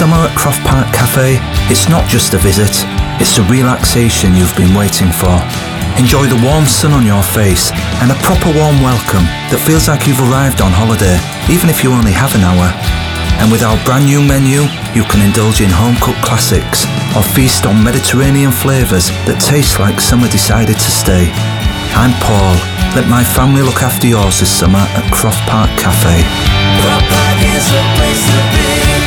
Summer at Croft Park Cafe, it's not just a visit, it's the relaxation you've been waiting for. Enjoy the warm sun on your face and a proper warm welcome that feels like you've arrived on holiday, even if you only have an hour. And with our brand new menu, you can indulge in home-cooked classics or feast on Mediterranean flavours that taste like summer decided to stay. I'm Paul. Let my family look after yours this summer at Croft Park Cafe. Croft Park is the place to be.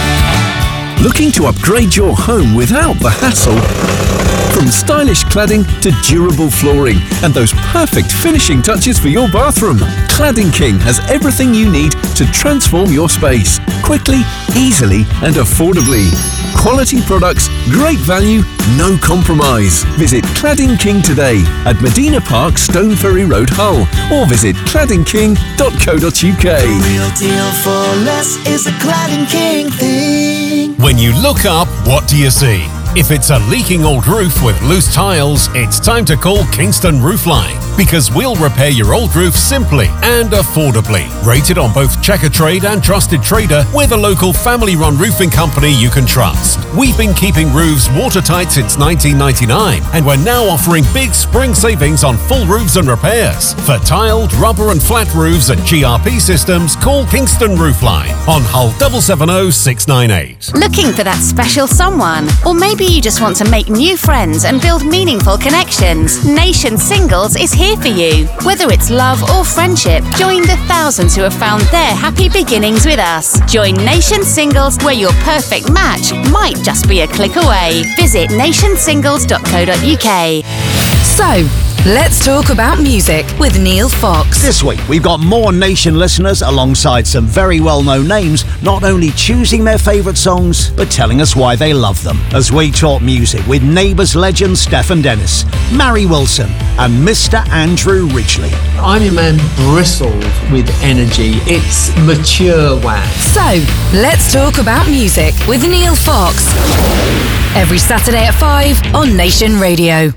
Looking to upgrade your home without the hassle? From stylish cladding to durable flooring and those perfect finishing touches for your bathroom, Cladding King has everything you need to transform your space quickly, easily and affordably. Quality products, great value, no compromise. Visit Cladding King today at Medina Park, Stone Ferry Road, Hull, or visit claddingking.co.uk. The real deal for less is a Cladding King thing. When you look up, what do you see? If it's a leaking old roof with loose tiles, it's time to call Kingston Roofline, because we'll repair your old roof simply and affordably. Rated on both Checkatrade and Trusted Trader, we're the local family-run roofing company you can trust. We've been keeping roofs watertight since 1999, and we're now offering big spring savings on full roofs and repairs. For tiled, rubber and flat roofs and GRP systems, call Kingston Roofline on Hull 770 698. Looking for that special someone? Or maybe you just want to make new friends and build meaningful connections? Nation Singles is here for you. Whether it's love or friendship, join the thousands who have found their happy beginnings with us. Join Nation Singles, where your perfect match might just be a click away. Visit nationsingles.co.uk. So, let's talk about music with Neil Fox. This week, we've got more Nation listeners alongside some very well-known names, not only choosing their favourite songs, but telling us why they love them. As we talk music with Neighbours legend Stefan Dennis, Mary Wilson, and Mr. Andrew Ridgeley. I'm a man bristled with energy. It's mature wax. So, let's talk about music with Neil Fox. Every Saturday at 5 on Nation Radio.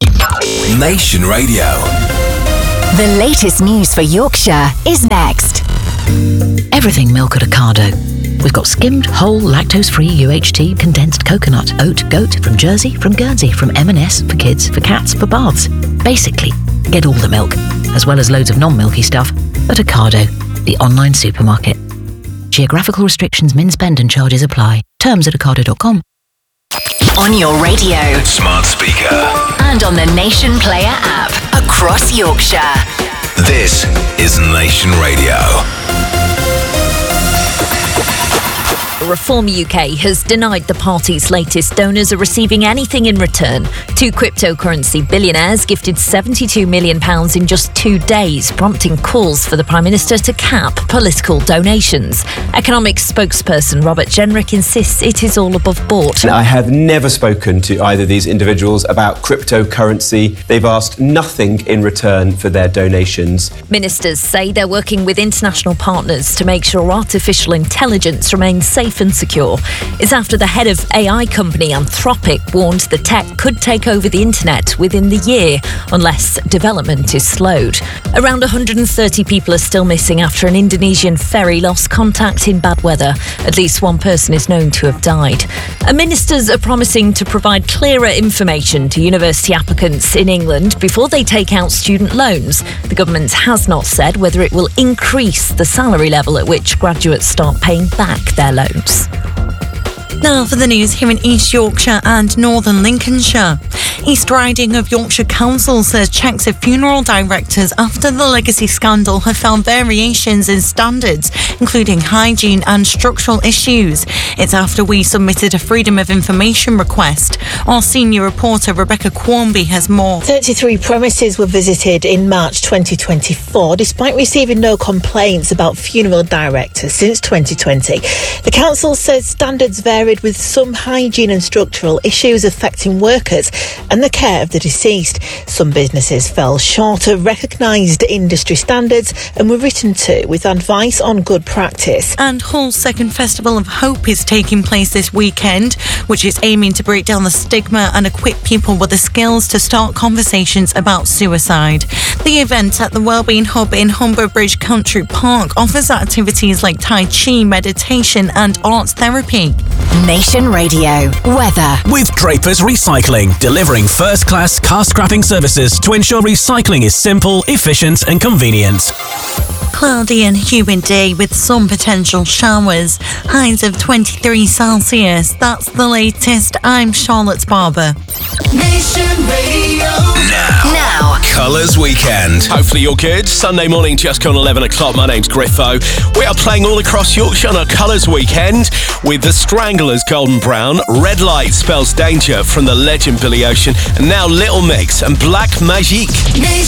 Nation Radio. The latest news for Yorkshire is next. Everything milk at Ocado. We've got skimmed, whole, lactose-free, UHT, condensed coconut, oat, goat, from Jersey, from Guernsey, from M&S, for kids, for cats, for baths. Basically, get all the milk, as well as loads of non-milky stuff, at Ocado, the online supermarket. Geographical restrictions, min spend and charges apply. Terms at ocado.com. On your radio, Smart speaker, and on the Nation Player app across Yorkshire. this is Nation Radio. Reform UK has denied the party's latest donors are receiving anything in return. Two cryptocurrency billionaires gifted £72 million in just 2 days, prompting calls for the Prime Minister to cap political donations. Economics spokesperson Robert Jenrick insists it is all above board. I have never spoken to either of these individuals about cryptocurrency. They've asked nothing in return for their donations. Ministers say they're working with international partners to make sure artificial intelligence remains safe and secure. It's after the head of AI company Anthropic warned the tech could take over the internet within the year unless development is slowed. Around 130 people are still missing after an Indonesian ferry lost contact in bad weather. At least one person is known to have died. And ministers are promising to provide clearer information to university applicants in England before they take out student loans. The government has not said whether it will increase the salary level at which graduates start paying back their loans. Now for the news here in East Yorkshire and Northern Lincolnshire. East Riding of Yorkshire Council says checks of funeral directors after the legacy scandal have found variations in standards, including hygiene and structural issues. It's after we submitted a Freedom of Information request. Our senior reporter Rebecca Quarmby has more. 33 premises were visited in March 2024, despite receiving no complaints about funeral directors since 2020. The council says standards varied with some hygiene and structural issues affecting workers and the care of the deceased. Some businesses fell short of recognised industry standards and were written to with advice on good practice. And Hull's second Festival of Hope is taking place this weekend, which is aiming to break down the stigma and equip people with the skills to start conversations about suicide. The event at the Wellbeing Hub in Humber Bridge Country Park offers activities like Tai Chi, meditation and arts therapy. Nation Radio weather. With Draper's Recycling, delivering first-class car scrapping services to ensure recycling is simple, efficient and convenient. Cloudy and humid day with some potential showers. Highs of 23 Celsius. That's the latest. I'm Charlotte Barber. Nation Radio. Now. Colours Weekend. Hopefully you're good. Sunday morning, just gone 11 o'clock. My name's Griffo. We are playing all across Yorkshire on a Colours Weekend with the Stranglers Golden Brown, Red Light Spells Danger from the legend Billy Ocean, and now Little Mix and Black Magique. Nation